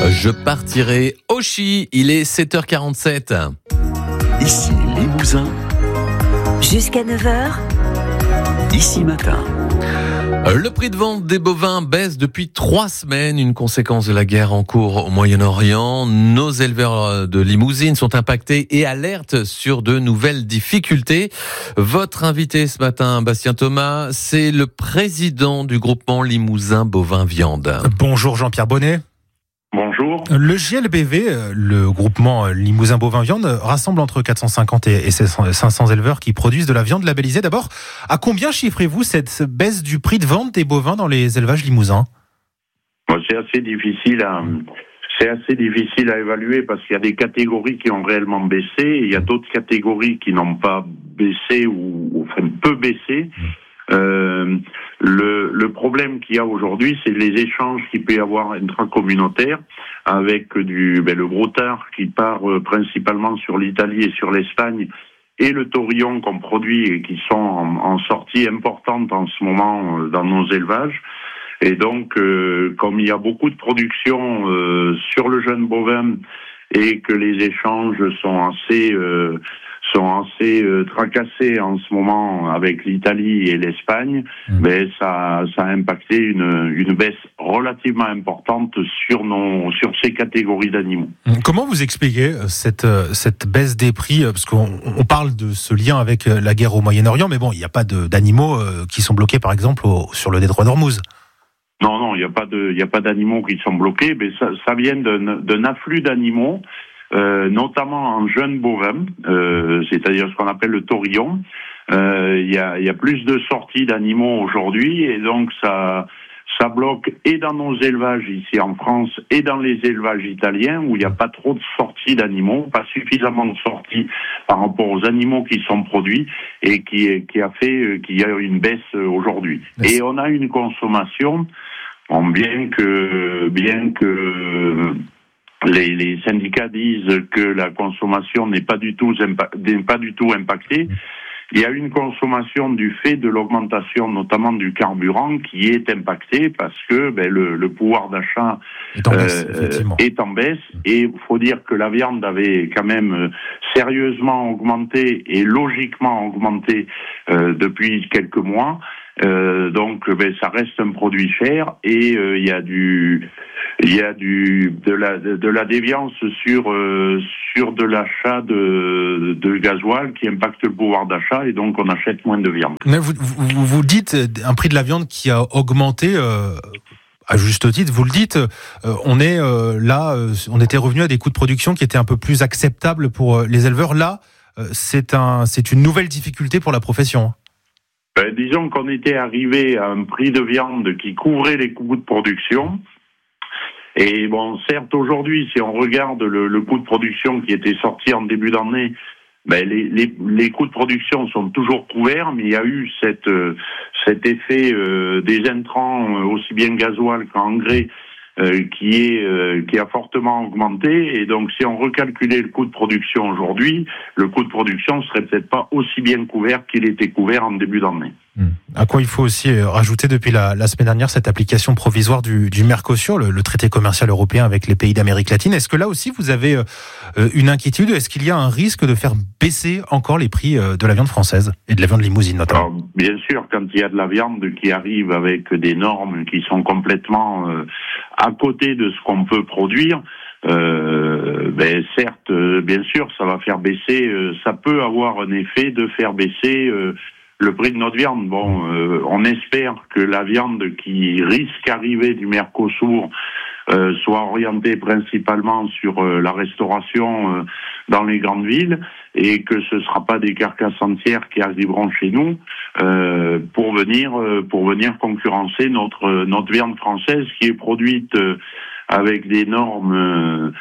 Je partirai au Chi, il est 7h47. Ici Limousin, Jusqu'à 9h, Ici Matin. Le prix de vente des bovins baisse depuis 3 semaines, une conséquence de la guerre en cours au Moyen-Orient. Nos éleveurs de limousines sont impactés et alertent sur de nouvelles difficultés. Votre invité ce matin, Bastien Thomas, c'est le président du groupement Limousin Bovin Viande. Bonjour Jean-Pierre Bonnet. Bonjour. Le JLBV, le groupement Limousin Bovin Viande, rassemble entre 450 et 500 éleveurs qui produisent de la viande labellisée. D'abord, à combien chiffrez-vous cette baisse du prix de vente des bovins dans les élevages limousins ? C'est assez difficile à évaluer parce qu'il y a des catégories qui ont réellement baissé et il y a d'autres catégories qui n'ont pas baissé ou enfin peu baissé. Le problème qu'il y a aujourd'hui, c'est les échanges qu'il peut y avoir intracommunautaires avec le broutard qui part principalement sur l'Italie et sur l'Espagne et le taurillon qu'on produit et qui sont en sortie importante en ce moment dans nos élevages. Et donc, comme il y a beaucoup de production sur le jeune bovin et que les échanges sont assez tracassés en ce moment avec l'Italie et l'Espagne, mais ça a impacté une baisse relativement importante sur ces catégories d'animaux. Comment vous expliquez cette baisse des prix ? Parce qu'on parle de ce lien avec la guerre au Moyen-Orient, mais bon, il n'y a pas d'animaux qui sont bloqués, par exemple, sur le détroit d'Ormuz. Non, il n'y a pas d'animaux qui sont bloqués, mais ça vient d'un afflux d'animaux. Notamment en jeunes bovins, c'est-à-dire ce qu'on appelle le taurillon. Il y a plus de sorties d'animaux aujourd'hui et donc ça bloque et dans nos élevages ici en France et dans les élevages italiens où il n'y a pas trop de sorties d'animaux, pas suffisamment de sorties par rapport aux animaux qui sont produits et qui a fait qu'il y a une baisse aujourd'hui. Et on a une consommation, bien que les syndicats disent que la consommation n'est pas du tout impactée. Il y a une consommation du fait de l'augmentation, notamment du carburant, qui est impactée parce que le pouvoir d'achat est en baisse. Et il faut dire que la viande avait quand même sérieusement augmenté et logiquement augmenté depuis quelques mois. Donc ça reste un produit cher et il y a de la déviance sur de l'achat de gasoil qui impacte le pouvoir d'achat et donc on achète moins de viande. Mais vous dites un prix de la viande qui a augmenté à juste titre, vous le dites, on était revenu à des coûts de production qui étaient un peu plus acceptables pour les éleveurs. Là, c'est une nouvelle difficulté pour la profession. Disons qu'on était arrivé à un prix de viande qui couvrait les coûts de production. Et bon, certes, aujourd'hui, si on regarde le coût de production qui était sorti en début d'année, les coûts de production sont toujours couverts, mais il y a eu cet effet des intrants, aussi bien gasoil qu'engrais, qui a fortement augmenté. Et donc, si on recalculait le coût de production aujourd'hui, le coût de production serait peut-être pas aussi bien couvert qu'il était couvert en début d'année. À quoi il faut aussi rajouter depuis la semaine dernière cette application provisoire du Mercosur, le traité commercial européen avec les pays d'Amérique latine. Est-ce que là aussi vous avez une inquiétude ? Est-ce qu'il y a un risque de faire baisser encore les prix de la viande française et de la viande limousine notamment ? Alors, bien sûr, quand il y a de la viande qui arrive avec des normes qui sont complètement à côté de ce qu'on peut produire, certes, bien sûr, ça va faire baisser, ça peut avoir un effet de faire baisser le prix de notre viande. Bon, on espère que la viande qui risque d'arriver du Mercosur soit orientée principalement sur la restauration dans les grandes villes et que ce ne sera pas des carcasses entières qui arriveront chez nous pour venir concurrencer notre viande française qui est produite avec des normes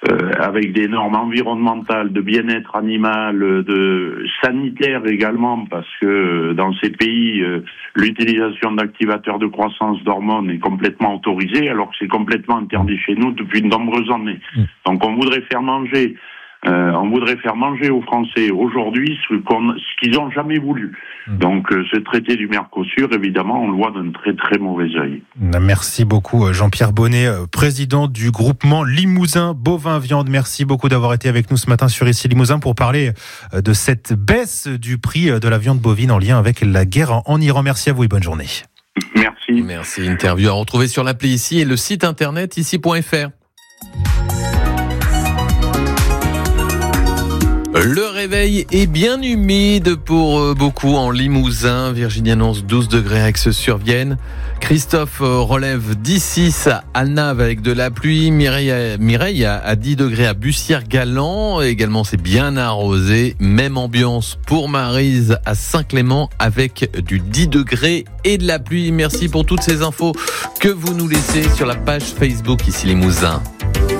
environnementales, de bien-être animal, de sanitaire également, parce que dans ces pays, l'utilisation d'activateurs de croissance d'hormones est complètement autorisée, alors que c'est complètement interdit chez nous depuis de nombreuses années. Donc on voudrait faire manger On voudrait faire manger aux Français aujourd'hui ce qu'ils n'ont jamais voulu. Donc ce traité du Mercosur, évidemment, on le voit d'un très très mauvais œil. Merci beaucoup Jean-Pierre Bonnet, président du groupement Limousin Bovin Viande. Merci beaucoup d'avoir été avec nous ce matin sur Ici Limousin pour parler de cette baisse du prix de la viande bovine en lien avec la guerre en Iran. Merci à vous et bonne journée. Merci. Merci. Interview à retrouver sur l'appli Ici et le site internet ici.fr. Le réveil est bien humide pour beaucoup en Limousin. Virginie annonce 12 degrés à Aix-sur-Vienne. Christophe relève 10,6 à Alnave avec de la pluie. Mireille a 10 degrés à Bussière-Galant. Également, c'est bien arrosé. Même ambiance pour Maryse à Saint-Clément avec du 10 degrés et de la pluie. Merci pour toutes ces infos que vous nous laissez sur la page Facebook Ici Limousin.